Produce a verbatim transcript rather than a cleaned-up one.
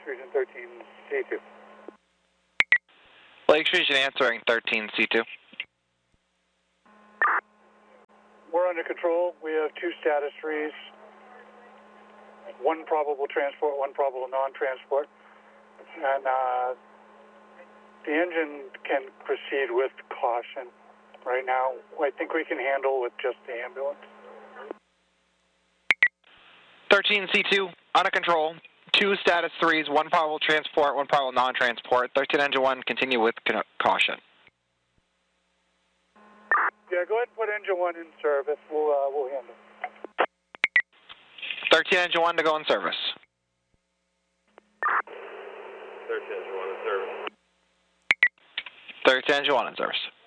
Region thirteen C two. Lakes Region answering thirteen C two. We're under control. We have two status threes. One probable transport, one probable non-transport. And uh, the engine can proceed with caution. Right now, I think we can handle with just the ambulance. thirteen C two, under control. Two status threes, one probable transport, one probable non-transport. thirteen Engine one, continue with caution. Yeah, go ahead and put Engine one in service. We'll, uh, we'll handle it. thirteen Engine one to go in service. thirteen Engine one in service. thirteen Engine one in service.